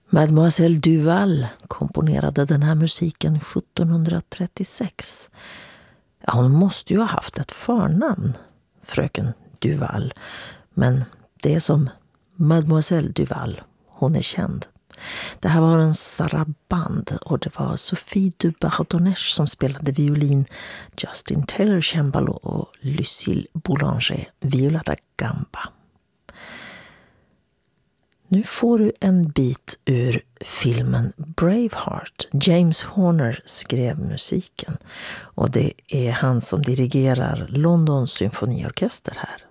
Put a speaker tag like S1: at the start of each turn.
S1: Mademoiselle Duval komponerade den här musiken 1736. Ja, hon måste ju ha haft ett förnamn, fröken Duval. Men det är som Mademoiselle Duval. Hon är känd. Det här var en saraband och det var Sophie du Bardonnèche som spelade violin, Justin Taylor cembalo och Lucille Boulanger viola da gamba. Nu får du en bit ur filmen Braveheart. James Horner skrev musiken och det är han som dirigerar Londons symfoniorkester här.